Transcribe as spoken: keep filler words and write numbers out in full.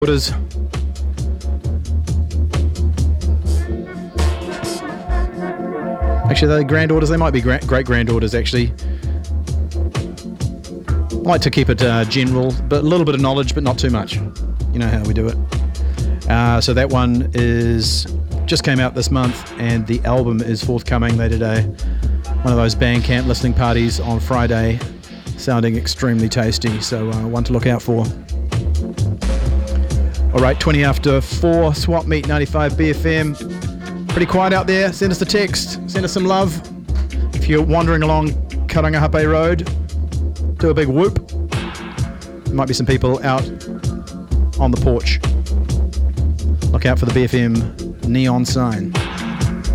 Daughters. Actually, they're granddaughters. They might be gra- great-granddaughters, actually. I like to keep it uh, general, but a little bit of knowledge, but not too much. You know how we do it. Uh, so that one is just came out this month, and the album is forthcoming. They did a one of those Bandcamp listening parties on Friday, sounding extremely tasty. So uh, one to look out for. All right, twenty after four, Swap Meet ninety-five B F M. Pretty quiet out there. Send us a text. Send us some love. If you're wandering along Karangahape Road, do a big whoop. There might be some people out on the porch. Look out for the B F M neon sign.